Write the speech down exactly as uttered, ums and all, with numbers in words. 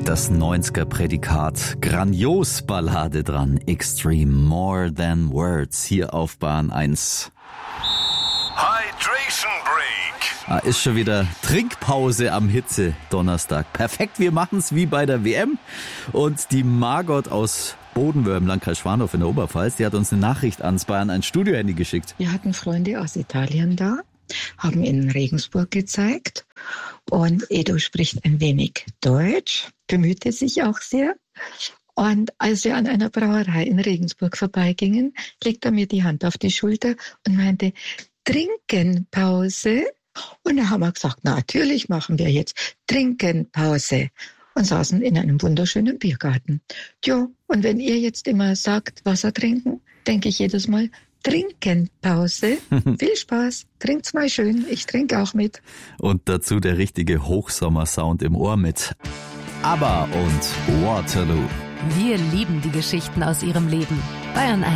Das neunziger-Prädikat, grandios Ballade dran, Extreme, More Than Words, hier auf Bahn eins. Hydration Break. Ah, ist schon wieder Trinkpause am Hitze-Donnerstag. Perfekt, wir machen's wie bei der W M. Und die Margot aus Bodenwöhr im Landkreis Schwandorf in der Oberpfalz, die hat uns eine Nachricht ans Bayern ein Studiohandy geschickt. Wir hatten Freunde aus Italien da, haben in Regensburg gezeigt und Edo spricht ein wenig Deutsch, bemühte sich auch sehr. Und als wir an einer Brauerei in Regensburg vorbeigingen, legte er mir die Hand auf die Schulter und meinte, Trinkenpause. Und da haben wir gesagt, natürlich machen wir jetzt Trinkenpause. Und saßen in einem wunderschönen Biergarten. Tja, und wenn ihr jetzt immer sagt, Wasser trinken, denke ich jedes Mal, Trinkenpause. Viel Spaß, trinkt's mal schön, ich trinke auch mit. Und dazu der richtige Hochsommersound im Ohr mit ABBA und Waterloo. Wir lieben die Geschichten aus ihrem Leben. Bayern eins.